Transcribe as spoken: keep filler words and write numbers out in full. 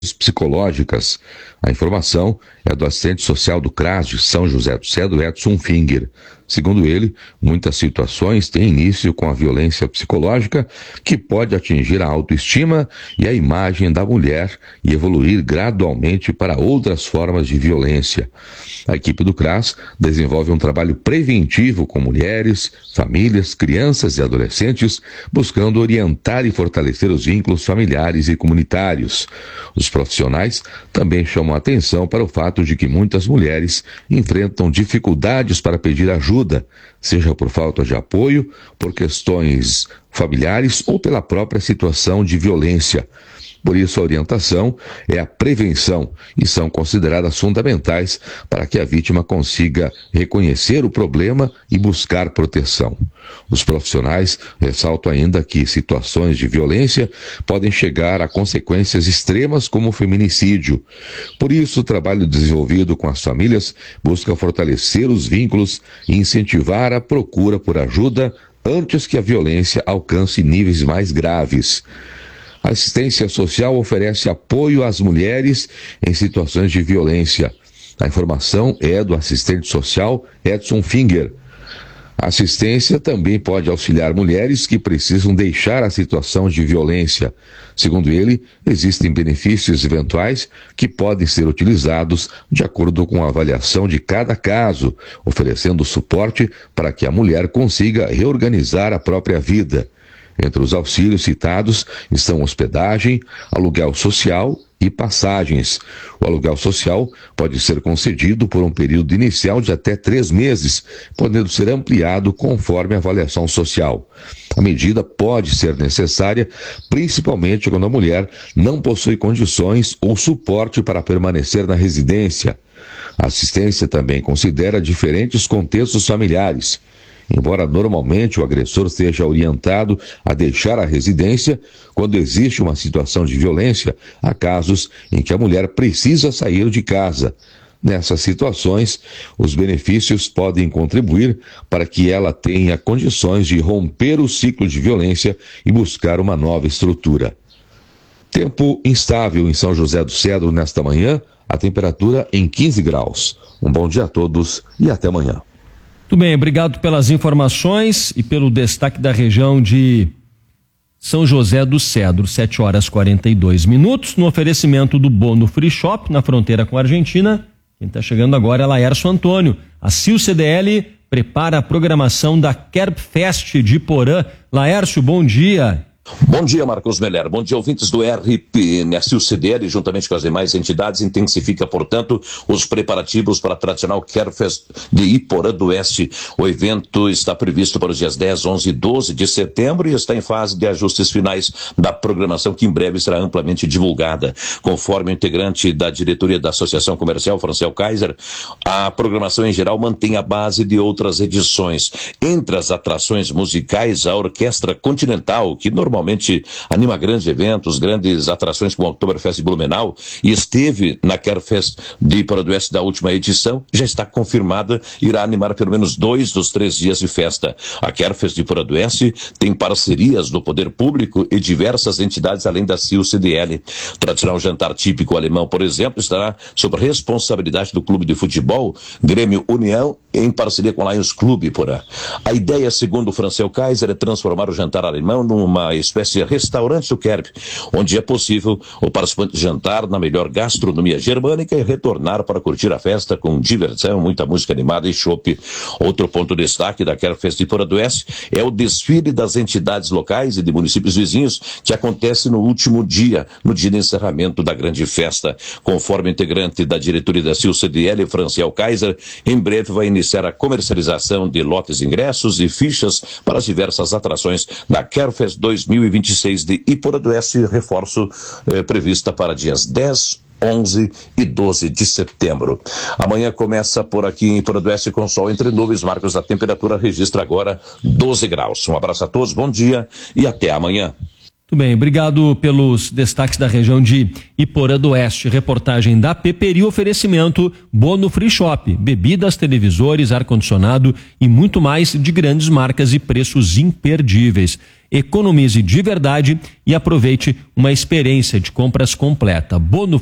psicológicas. A informação é do assistente social do CRAS de São José do Cedro, Edson Finger. Segundo ele, muitas situações têm início com a violência psicológica, que pode atingir a autoestima e a imagem da mulher e evoluir gradualmente para outras formas de violência. A equipe do CRAS desenvolve um trabalho preventivo com mulheres, famílias, crianças e adolescentes, buscando orientar e fortalecer os vínculos familiares e comunitários. Os profissionais também chamam a atenção para o fato de que muitas mulheres enfrentam dificuldades para pedir ajuda, seja por falta de apoio, por questões familiares ou pela própria situação de violência. Por isso, a orientação é a prevenção e são consideradas fundamentais para que a vítima consiga reconhecer o problema e buscar proteção. Os profissionais ressaltam ainda que situações de violência podem chegar a consequências extremas como o feminicídio. Por isso, o trabalho desenvolvido com as famílias busca fortalecer os vínculos e incentivar a procura por ajuda antes que a violência alcance níveis mais graves. A assistência social oferece apoio às mulheres em situações de violência. A informação é do assistente social Edson Finger. A assistência também pode auxiliar mulheres que precisam deixar a situação de violência. Segundo ele, existem benefícios eventuais que podem ser utilizados de acordo com a avaliação de cada caso, oferecendo suporte para que a mulher consiga reorganizar a própria vida. Entre os auxílios citados estão hospedagem, aluguel social e passagens. O aluguel social pode ser concedido por um período inicial de até três meses, podendo ser ampliado conforme a avaliação social. A medida pode ser necessária, principalmente quando a mulher não possui condições ou suporte para permanecer na residência. A assistência também considera diferentes contextos familiares. Embora normalmente o agressor seja orientado a deixar a residência, quando existe uma situação de violência, há casos em que a mulher precisa sair de casa. Nessas situações, os benefícios podem contribuir para que ela tenha condições de romper o ciclo de violência e buscar uma nova estrutura. Tempo instável em São José do Cedro nesta manhã, a temperatura em quinze graus. Um bom dia a todos e até amanhã. Muito bem, obrigado pelas informações e pelo destaque da região de São José do Cedro, sete horas e quarenta e dois minutos, no oferecimento do Bono Free Shop, na fronteira com a Argentina. Quem está chegando agora é Laércio Antônio. A C I L C D L prepara a programação da Kerbfest de Porã. Laércio, bom dia. Bom dia, Marcos Meller. Bom dia, ouvintes do R P N. A C I L C D L, juntamente com as demais entidades, intensifica, portanto, os preparativos para a tradicional Kerbfest de Iporã do Oeste. O evento está previsto para os dias dez, onze e doze de setembro e está em fase de ajustes finais da programação, que em breve será amplamente divulgada. Conforme o integrante da diretoria da Associação Comercial, Franciel Kaiser, a programação em geral mantém a base de outras edições. Entre as atrações musicais, a Orquestra Continental, que normalmente Normalmente anima grandes eventos, grandes atrações como o Oktoberfest de Blumenau, e esteve na Kerbfest de Iporã do Oeste da última edição, já está confirmada, irá animar pelo menos dois dos três dias de festa. A Kerbfest de Iporã do Oeste tem parcerias do poder público e diversas entidades além da C I L C D L. O tradicional jantar típico alemão, por exemplo, estará sob responsabilidade do clube de futebol Grêmio União, em parceria com o Lions Clube Iporã. A ideia, segundo o Franciel Kaiser, é transformar o jantar alemão numa espécie de restaurante do Kerb, onde é possível o participante jantar na melhor gastronomia germânica e retornar para curtir a festa com diversão, muita música animada e chopp. Outro ponto de destaque da Kerbfest de Iporã do Oeste é o desfile das entidades locais e de municípios vizinhos, que acontece no último dia, no dia de encerramento da grande festa. Conforme integrante da diretoria da C I L C D L, Franciel Kaiser, em breve vai iniciar a comercialização de lotes de ingressos e fichas para as diversas atrações da Kerbfest dois mil e vinte e seis de Iporã do Oeste, reforço eh, prevista para dias dez, onze e doze de setembro. Amanhã começa por aqui em Iporã do Oeste com sol entre nuvens. Marcos, a temperatura registra agora doze graus. Um abraço a todos, bom dia e até amanhã. Muito bem, obrigado pelos destaques da região de Iporã do Oeste. Reportagem da Peperi, oferecimento Bono Free Shop, bebidas, televisores, ar-condicionado e muito mais de grandes marcas e preços imperdíveis. economize de verdade e aproveite uma experiência de compras completa. Bono